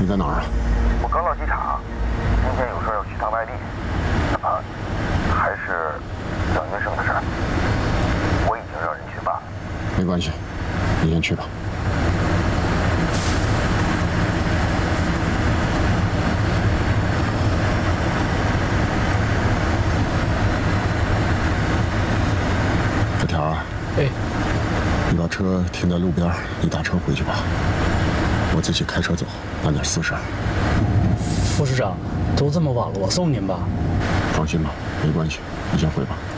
你在哪儿啊？ 我刚到机场，今天有事要去趟外地，那么还是蒋云生的事儿，我已经让人去办了。 没关系，你先去吧。这条啊， 哎， 你把车停在路边，你打车回去吧。我自己开车走，办点私事。 副市长，都这么晚了，我送您吧。 放心吧，没关系，你先回吧。